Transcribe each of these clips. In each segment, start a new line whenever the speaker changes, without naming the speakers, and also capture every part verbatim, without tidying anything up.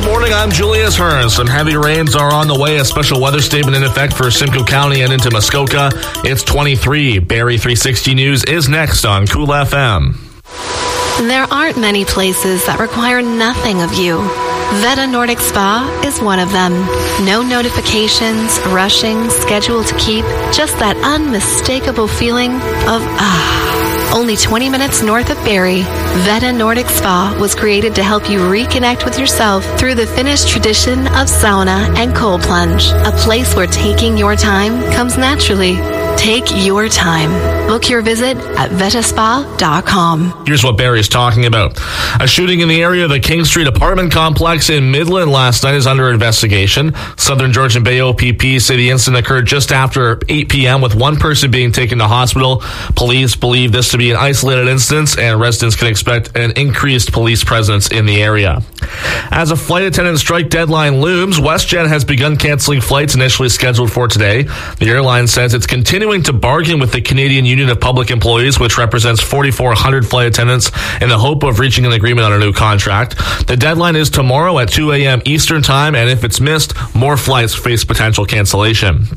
morning, I'm Julius Hearn. Some heavy rains are on the way. A special weather statement in effect for Simcoe County and into Muskoka. It's twenty-three. Barrie three sixty News is next on Cool F M.
There aren't many places that require nothing of you. Veta Nordic Spa is one of them. No notifications, rushing, schedule to keep, just that unmistakable feeling of ah. Only twenty minutes north of Barrie, Veta Nordic Spa was created to help you reconnect with yourself through the Finnish tradition of sauna and cold plunge. A place where taking your time comes naturally. Take your time. Book your visit at veta spa dot com.
Here's what Barrie's talking about. A shooting in the area of the King Street apartment complex in Midland last night is under investigation. Southern Georgian Bay O P P say the incident occurred just after eight p.m. with one person being taken to hospital. Police believe this to be an isolated incident, and residents can expect an increased police presence in the area. As a flight attendant strike deadline looms, WestJet has begun canceling flights initially scheduled for today. The airline says it's continuing to bargain with the Canadian Union of Public Employees, which represents forty-four hundred flight attendants, in the hope of reaching an agreement on a new contract. The deadline is tomorrow at two a.m. Eastern Time, and if it's missed, more flights face potential cancellation.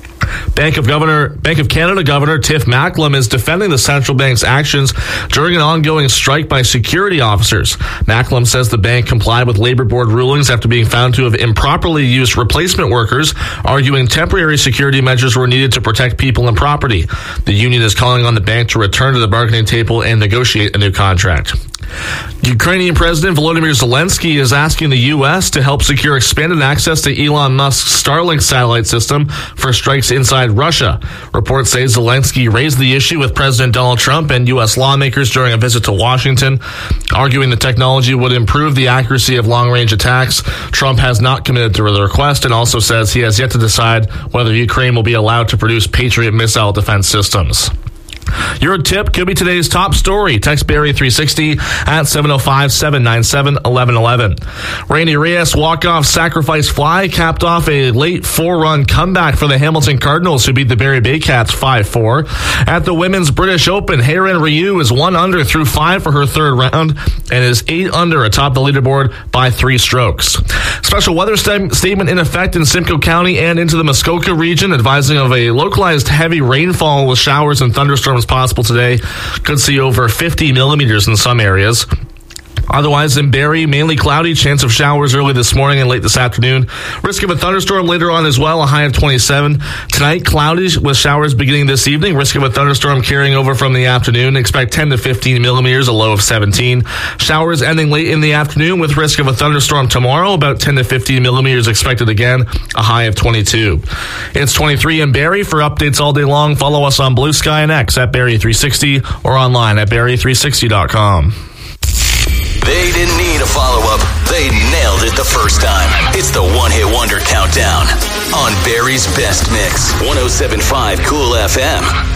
Bank of Governor, Bank of Canada Governor Tiff Macklem is defending the central bank's actions during an ongoing strike by security officers. Macklem says the bank complied with Labor Board rulings after being found to have improperly used replacement workers, arguing temporary security measures were needed to protect people and property. The union is calling on the bank to return to the bargaining table and negotiate a new contract. Ukrainian President Volodymyr Zelensky is asking the U S to help secure expanded access to Elon Musk's Starlink satellite system for strikes inside Russia. Reports say Zelensky raised the issue with President Donald Trump and U S lawmakers during a visit to Washington, arguing the technology would improve the accuracy of long-range attacks. Trump has not committed to the request and also says he has yet to decide whether Ukraine will be allowed to produce Patriot missile defense systems. Your tip could be today's top story. Text Barrie three sixty at seven oh five, seven nine seven, one one one one. Randy Reyes walk-off sacrifice fly capped off a late four-run comeback for the Hamilton Cardinals, who beat the Barrie Baycats five four. At the Women's British Open, Haren Ryu is one under through five for her third round and is eight under atop the leaderboard by three strokes. Special weather st- statement in effect in Simcoe County and into the Muskoka region, advising of a localized heavy rainfall with showers and thunderstorms possible today. Could see over fifty millimeters in some areas. Otherwise, in Barrie, mainly cloudy, chance of showers early this morning and late this afternoon. Risk of a thunderstorm later on as well, a high of twenty-seven. Tonight, cloudy with showers beginning this evening. Risk of a thunderstorm carrying over from the afternoon. Expect ten to fifteen millimeters, a low of seventeen. Showers ending late in the afternoon with risk of a thunderstorm tomorrow. About ten to fifteen millimeters expected again, a high of twenty-two. It's twenty-three in Barrie. For updates all day long, follow us on Blue Sky and X at Barrie three sixty or online at Barrie three sixty dot com.
They didn't need a follow-up. They nailed it the first time. It's the one-hit wonder countdown on Barrie's Best Mix. one oh seven point five Cool F M.